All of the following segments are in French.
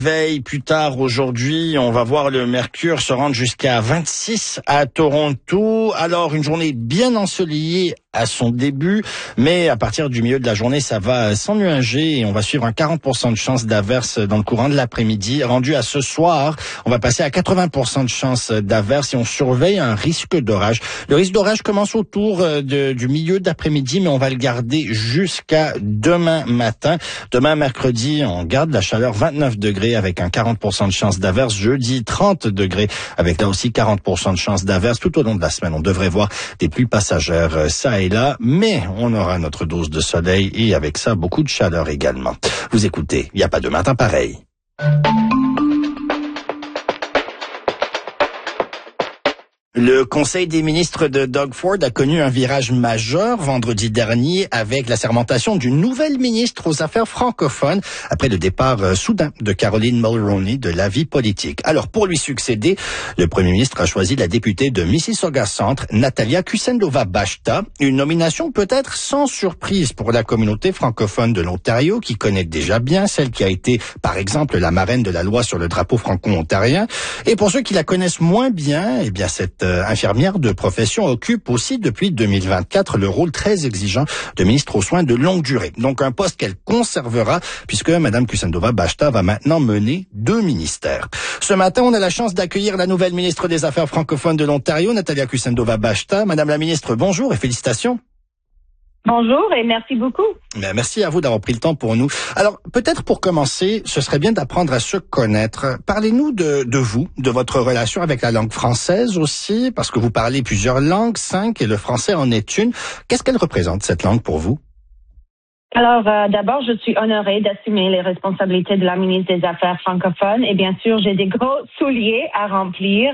Veille plus tard aujourd'hui, on va voir le mercure se rendre jusqu'à 26 à Toronto. Alors une journée bien ensoleillée à son début, mais à partir du milieu de la journée, ça va s'ennuager et on va suivre un 40% de chance d'averse dans le courant de l'après-midi. Rendu à ce soir, on va passer à 80% de chance d'averse et on surveille un risque d'orage. Le risque d'orage commence autour du milieu d'après-midi, mais on va le garder jusqu'à demain matin. Demain mercredi, on garde la chaleur 29 degrés avec un 40% de chance d'averse. Jeudi, 30 degrés avec là aussi 40% de chance d'averse. Tout au long de la semaine, on devrait voir des pluies passagères ça et là, mais on aura notre dose de soleil et avec ça, beaucoup de chaleur également. Vous écoutez, il n'y a pas de matin pareil. Le Conseil des ministres de Doug Ford a connu un virage majeur vendredi dernier avec la sermentation d'une nouvelle ministre aux Affaires francophones après le départ soudain de Caroline Mulroney de la vie politique. Alors, pour lui succéder, le Premier ministre a choisi la députée de Mississauga Centre, Natalia Kusendova-Bashta, une nomination peut-être sans surprise pour la communauté francophone de l'Ontario qui connaît déjà bien celle qui a été, par exemple, la marraine de la loi sur le drapeau franco-ontarien. Et pour ceux qui la connaissent moins bien, eh bien, cette infirmière de profession occupe aussi depuis 2024 le rôle très exigeant de ministre aux soins de longue durée. Donc un poste qu'elle conservera puisque Mme Kusendova-Bashta va maintenant mener 2 ministères. Ce matin, on a la chance d'accueillir la nouvelle ministre des Affaires francophones de l'Ontario, Natalia Kusendova-Bashta. Madame la ministre, bonjour et félicitations. Bonjour et merci beaucoup. Merci à vous d'avoir pris le temps pour nous. Alors, peut-être pour commencer, ce serait bien d'apprendre à se connaître. Parlez-nous de vous, de votre relation avec la langue française aussi, parce que vous parlez plusieurs langues, 5, et le français en est une. Qu'est-ce qu'elle représente, cette langue, pour vous? Alors, d'abord, je suis honorée d'assumer les responsabilités de la ministre des Affaires francophones et bien sûr, j'ai des gros souliers à remplir.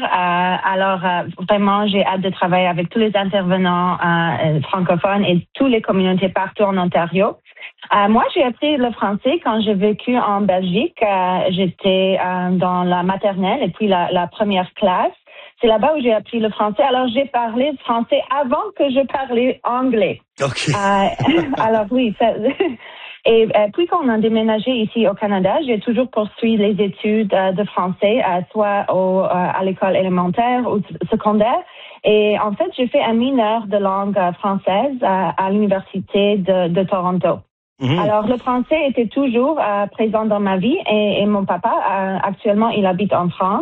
Vraiment, j'ai hâte de travailler avec tous les intervenants francophones et toutes les communautés partout en Ontario. Moi, j'ai appris le français quand j'ai vécu en Belgique. J'étais dans la maternelle et puis la première classe. C'est là-bas où j'ai appris le français. Alors, j'ai parlé français avant que je parlais anglais. Okay. Alors, oui. Et puis, quand on a déménagé ici au Canada, j'ai toujours poursuivi les études de français, soit à l'école élémentaire ou secondaire. Et en fait, j'ai fait un mineur de langue française à l'Université de Toronto. Mmh. Alors, le français était toujours présent dans ma vie et mon papa, actuellement, il habite en France.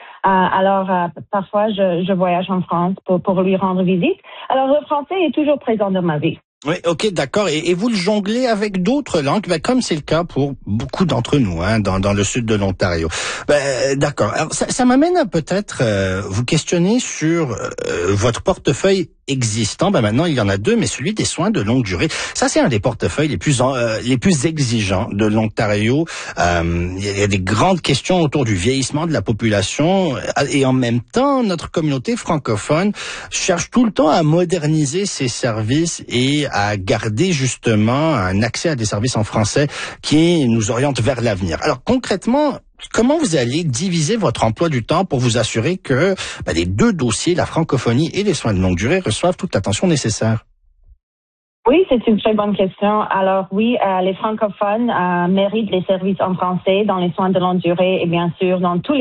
Parfois, je voyage en France pour lui rendre visite. Alors, le français est toujours présent dans ma vie. Oui, ok, d'accord. Et vous le jonglez avec d'autres langues, comme c'est le cas pour beaucoup d'entre nous, dans le sud de l'Ontario. D'accord. Alors, ça m'amène à peut-être vous questionner sur votre portefeuille existant. Maintenant, il y en a 2, mais celui des soins de longue durée. Ça, c'est un des portefeuilles les plus exigeants de l'Ontario. Il y a des grandes questions autour du vieillissement de la population et en même temps, notre communauté francophone cherche tout le temps à moderniser ses services et à garder justement un accès à des services en français qui nous orientent vers l'avenir. Alors concrètement, comment vous allez diviser votre emploi du temps pour vous assurer que les 2 dossiers, la francophonie et les soins de longue durée, reçoivent toute l'attention nécessaire? Oui, c'est une très bonne question. Alors oui, les francophones méritent les services en français dans les soins de longue durée et bien sûr dans tous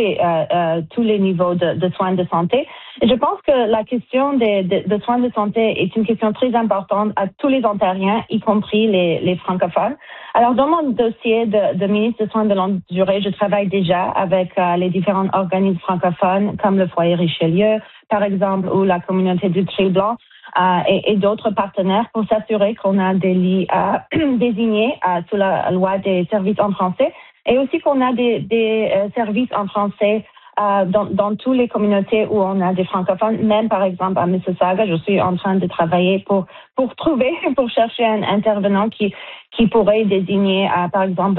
les niveaux de soins de santé. Et je pense que la question de soins de santé est une question très importante à tous les Ontariens, y compris les francophones. Alors dans mon dossier de ministre de soins de longue durée, je travaille déjà avec les différents organismes francophones comme le Foyer Richelieu, par exemple, ou la communauté du Tri-Blanc. Et d'autres partenaires pour s'assurer qu'on a des lits désignés sous la loi des services en français et aussi qu'on a des services en français dans toutes les communautés où on a des francophones, même par exemple à Mississauga, je suis en train de travailler pour chercher un intervenant qui pourrait désigner par exemple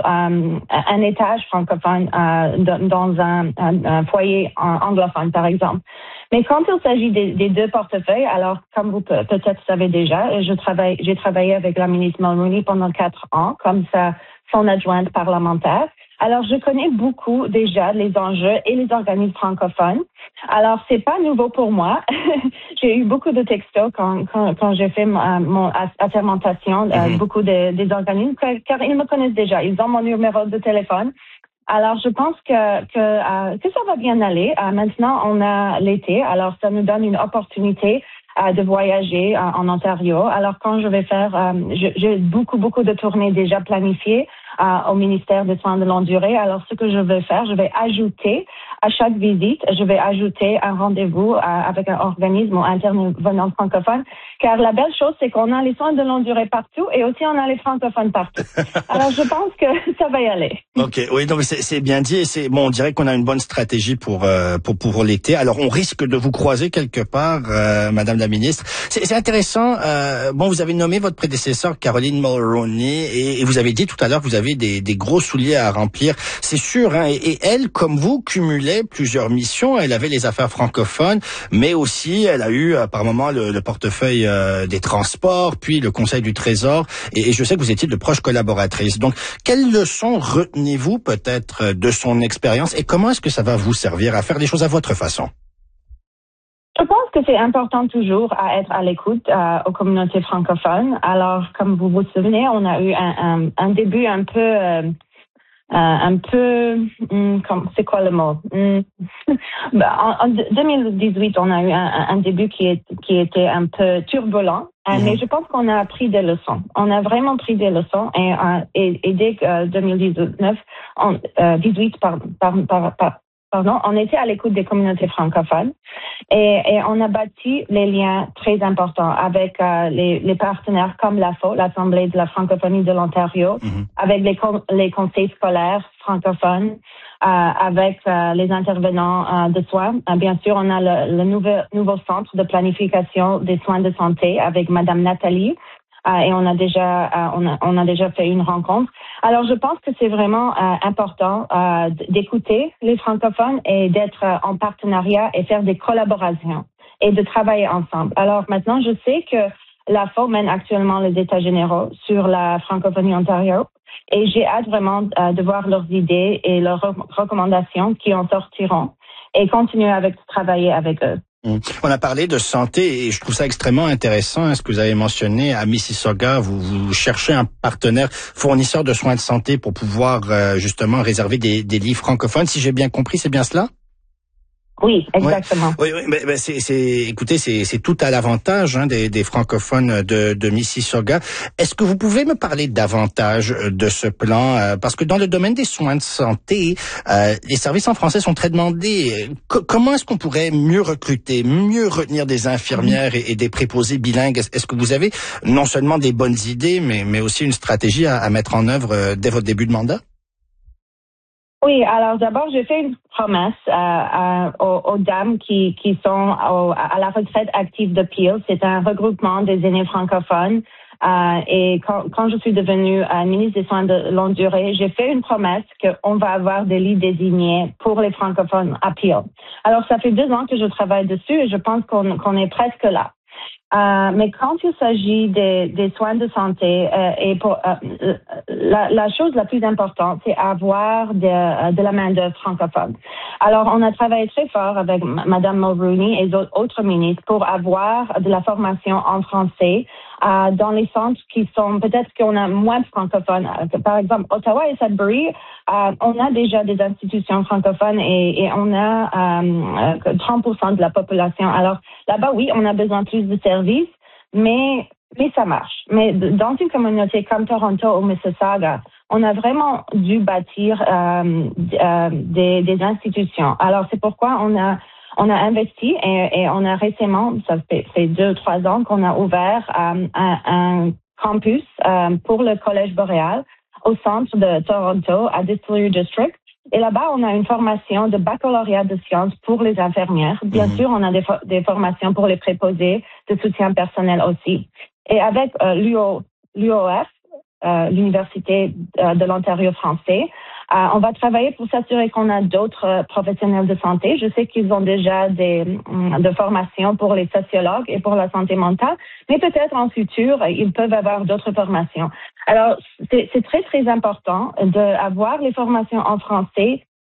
un étage francophone dans un foyer anglophone par exemple. Mais quand il s'agit des 2 portefeuilles, alors comme vous peut-être savez déjà, j'ai travaillé avec la ministre Mulroney pendant 4 ans comme son adjointe parlementaire. Alors, je connais beaucoup déjà les enjeux et les organismes francophones. Alors, c'est pas nouveau pour moi. J'ai eu beaucoup de textos quand j'ai fait mon assermentation, beaucoup des organismes, car ils me connaissent déjà. Ils ont mon numéro de téléphone. Alors, je pense que ça va bien aller. Maintenant, on a l'été, alors ça nous donne une opportunité de voyager en Ontario. Alors, quand je vais faire, j'ai beaucoup de tournées déjà planifiées au ministère des Soins de longue durée. Alors, ce que je vais faire, je vais ajouter à chaque visite, je vais ajouter un rendez-vous avec un organisme ou intervenant francophone. Car la belle chose, c'est qu'on a les soins de longue durée partout et aussi on a les francophones partout. Alors, je pense que ça va y aller. Ok, oui, donc c'est bien dit. Et c'est bon, on dirait qu'on a une bonne stratégie pour l'été. Alors, on risque de vous croiser quelque part, Madame la ministre. C'est intéressant. Bon, vous avez nommé votre prédécesseur Caroline Mulroney et vous avez dit tout à l'heure que vous avez des gros souliers à remplir. C'est sûr, hein. Et elle, comme vous, cumulait plusieurs missions. Elle avait les affaires francophones, mais aussi elle a eu par moment le portefeuille des transports, puis le Conseil du Trésor. Et je sais que vous étiez de proches collaboratrices. Donc, quelles leçons retenez-vous peut-être de son expérience et comment est-ce que ça va vous servir à faire les choses à votre façon? Je pense que c'est important toujours à être à l'écoute aux communautés francophones. Alors, comme vous vous souvenez, on a eu un début un peu, c'est quoi le mot? En 2018, on a eu un début qui était un peu turbulent, mais je pense qu'on a appris des leçons. On a vraiment pris des leçons et dès 2019, 18, on était à l'écoute des communautés francophones et on a bâti les liens très importants avec les partenaires comme l'AFO, l'Assemblée de la francophonie de l'Ontario, avec les conseils scolaires francophones, avec les intervenants de soins. Bien sûr, on a le nouveau centre de planification des soins de santé avec Madame Nathalie. Et on a déjà fait une rencontre. Alors, je pense que c'est vraiment important d'écouter les francophones et d'être en partenariat et faire des collaborations et de travailler ensemble. Alors, maintenant, je sais que l'AFO mène actuellement les États généraux sur la francophonie Ontario et j'ai hâte vraiment de voir leurs idées et leurs recommandations qui en sortiront et continuer à travailler avec eux. On a parlé de santé et je trouve ça extrêmement intéressant, ce que vous avez mentionné à Mississauga. Vous cherchez un partenaire fournisseur de soins de santé pour pouvoir justement réserver des lits francophones. Si j'ai bien compris, c'est bien cela? Oui, exactement. Oui, écoutez, c'est tout à l'avantage des francophones de Mississauga. Est-ce que vous pouvez me parler davantage de ce plan? Parce que dans le domaine des soins de santé, les services en français sont très demandés. Comment est-ce qu'on pourrait mieux recruter, mieux retenir des infirmières et des préposés bilingues? Est-ce que vous avez non seulement des bonnes idées, mais aussi une stratégie à mettre en œuvre dès votre début de mandat? Oui, alors d'abord, j'ai fait une promesse aux dames qui sont à la retraite active de Peel. C'est un regroupement des aînés francophones. Et quand je suis devenue ministre des Soins de longue durée, j'ai fait une promesse qu'on va avoir des lits désignés pour les francophones à Peel. Alors, ça fait 2 ans que je travaille dessus et je pense qu'on est presque là. Mais quand il s'agit des soins de santé, la chose la plus importante, c'est avoir de la main-d'œuvre francophone. Alors, on a travaillé très fort avec Madame Mulroney et d'autres ministres pour avoir de la formation en français dans les centres qui sont, peut-être qu'on a moins de francophones. Par exemple, Ottawa et Sudbury, on a déjà des institutions francophones et on a 30% de la population. Alors, là-bas, oui, on a besoin de plus de services, mais ça marche. Mais dans une communauté comme Toronto ou Mississauga, on a vraiment dû bâtir des institutions. Alors, c'est pourquoi on a investi et on a récemment, ça fait 2-3 ans qu'on a ouvert un campus pour le Collège Boréal au centre de Toronto, à Distillery District. Et là-bas, on a une formation de baccalauréat de sciences pour les infirmières. Bien sûr, on a des formations pour les préposés, de soutien personnel aussi. Et avec l'UOF, l'Université de l'Ontario français, on va travailler pour s'assurer qu'on a d'autres professionnels de santé. Je sais qu'ils ont déjà de formations pour les sociologues et pour la santé mentale, mais peut-être en futur, ils peuvent avoir d'autres formations. Alors, c'est très, très important d'avoir les formations en français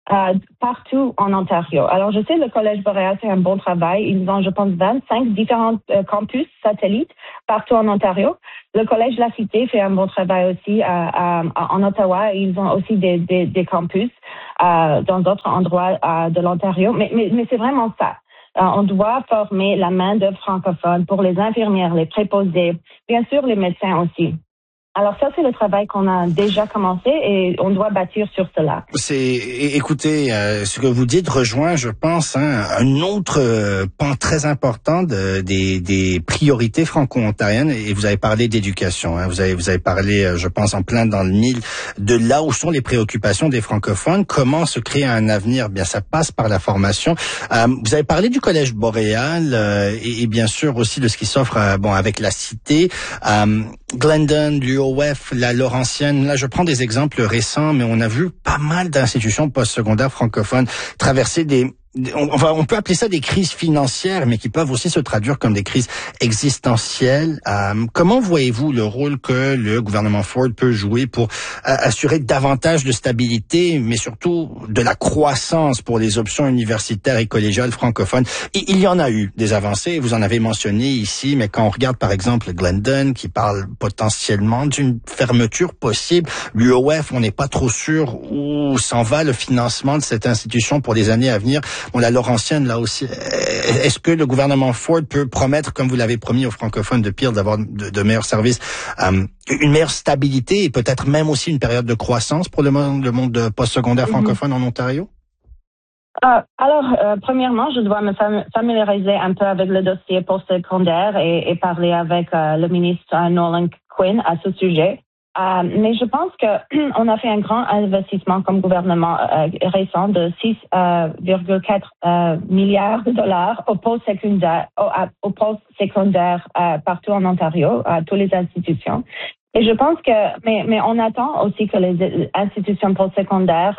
partout en Ontario. Alors, je sais, le Collège Boréal fait un bon travail. Ils ont, je pense, 25 différents campus satellites partout en Ontario. Le Collège de la Cité fait un bon travail aussi en Ottawa. Ils ont aussi des campus dans d'autres endroits de l'Ontario. Mais c'est vraiment ça. On doit former la main-d'œuvre francophone pour les infirmières, les préposés, bien sûr les médecins aussi. Alors ça, c'est le travail qu'on a déjà commencé et on doit bâtir sur cela. Écoutez, ce que vous dites rejoint, je pense, un autre pan très important des priorités franco-ontariennes. Et vous avez parlé d'éducation. Vous avez parlé, je pense, en plein dans le mille de là où sont les préoccupations des francophones. Comment se créer un avenir? Bien, ça passe par la formation. Vous avez parlé du Collège Boréal et bien sûr aussi de ce qui s'offre, avec la Cité. Glendon, l'UOF, la Laurentienne. Là, je prends des exemples récents, mais on a vu pas mal d'institutions postsecondaires francophones traverser on peut appeler ça des crises financières, mais qui peuvent aussi se traduire comme des crises existentielles. Comment voyez-vous le rôle que le gouvernement Ford peut jouer pour assurer davantage de stabilité, mais surtout de la croissance pour les options universitaires et collégiales francophones? Il y en a eu des avancées, vous en avez mentionné ici, mais quand on regarde par exemple Glendon, qui parle potentiellement d'une fermeture possible, l'UOF, on n'est pas trop sûr où s'en va le financement de cette institution pour les années à venir. La Laurentienne, là aussi. Est-ce que le gouvernement Ford peut promettre, comme vous l'avez promis aux francophones de Peel, d'avoir de meilleurs services, une meilleure stabilité et peut-être même aussi une période de croissance pour le monde postsecondaire francophone en Ontario? Premièrement, je dois me familiariser un peu avec le dossier postsecondaire et parler avec le ministre Nolan Quinn à ce sujet. Mais je pense que on a fait un grand investissement comme gouvernement récent de 6,4 milliards de dollars au post-secondaire partout en Ontario, à toutes les institutions. Et je pense que, mais on attend aussi que les institutions postsecondaires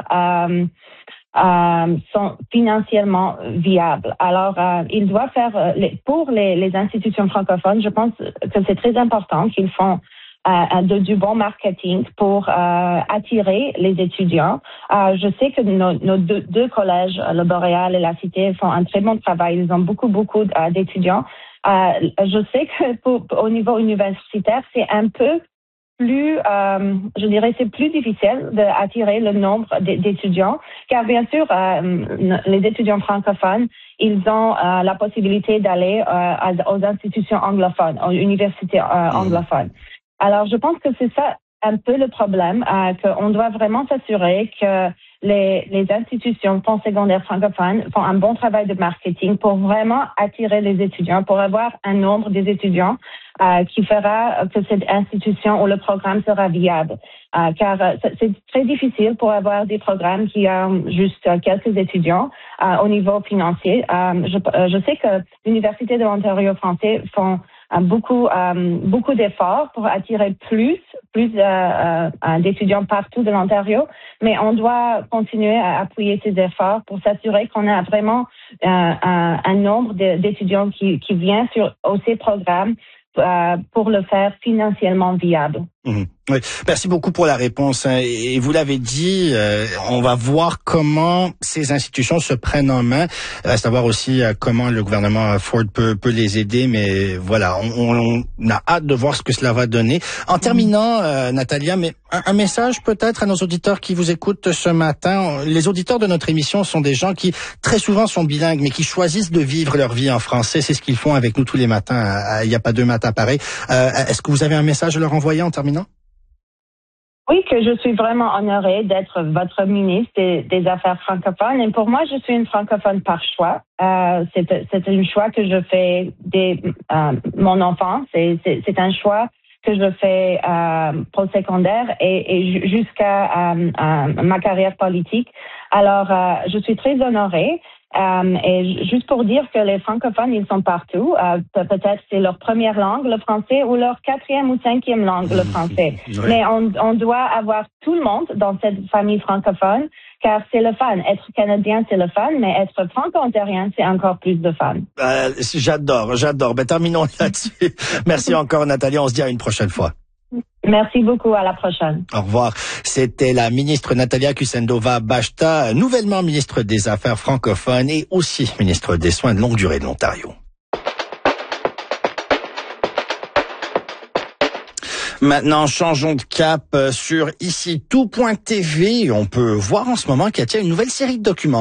sont financièrement viables. Alors, ils doivent faire pour les institutions francophones. Je pense que c'est très important qu'ils font du bon marketing pour attirer les étudiants. Je sais que nos deux collèges, le Boréal et la Cité, font un très bon travail. Ils ont beaucoup d'étudiants. Je sais que au niveau universitaire, c'est un peu plus, je dirais, c'est plus difficile d'attirer le nombre d'étudiants, car bien sûr, les étudiants francophones, ils ont la possibilité d'aller aux institutions anglophones, aux universités anglophones. Alors, je pense que c'est ça un peu le problème, qu'on doit vraiment s'assurer que les institutions postsecondaires francophones font un bon travail de marketing pour vraiment attirer les étudiants, pour avoir un nombre des étudiants qui fera que cette institution ou le programme sera viable. Car c'est très difficile pour avoir des programmes qui ont juste quelques étudiants au niveau financier. Je sais que l'Université de l'Ontario français font beaucoup d'efforts pour attirer plus d'étudiants partout de l'Ontario, mais on doit continuer à appuyer ces efforts pour s'assurer qu'on a vraiment un nombre d'étudiants qui vient sur ces programmes pour le faire financièrement viable. Mmh. Oui. Merci beaucoup pour la réponse. Et vous l'avez dit, on va voir comment ces institutions se prennent en main. Reste à voir aussi comment le gouvernement Ford peut les aider. Mais voilà, on a hâte de voir ce que cela va donner. En terminant, Natalia, mais un message peut-être à nos auditeurs qui vous écoutent ce matin. Les auditeurs de notre émission sont des gens qui très souvent sont bilingues, mais qui choisissent de vivre leur vie en français. C'est ce qu'ils font avec nous tous les matins. Il n'y a pas deux matins pareils. Est-ce que vous avez un message à leur envoyer en terminant? Oui, que je suis vraiment honorée d'être votre ministre des Affaires francophones. Et pour moi, je suis une francophone par choix. C'est un choix que je fais dès mon enfance. C'est un choix que je fais post-secondaire et jusqu'à ma carrière politique. Alors, je suis très honorée. Et juste pour dire que les francophones, ils sont partout. Peut-être c'est leur première langue, le français, ou leur quatrième ou cinquième langue, le français. Oui. Mais on doit avoir tout le monde dans cette famille francophone, car c'est le fun. Être canadien, c'est le fun, mais être franco-ontarien, c'est encore plus de fun. J'adore. Ben, terminons là-dessus. Merci encore, Nathalie. On se dit à une prochaine fois. Merci beaucoup. À la prochaine. Au revoir. C'était la ministre Natalia Kusendova-Bashta, nouvellement ministre des Affaires francophones et aussi ministre des Soins de longue durée de l'Ontario. Maintenant, changeons de cap sur ici tout.tv. On peut voir en ce moment qu'il y a une nouvelle série de documents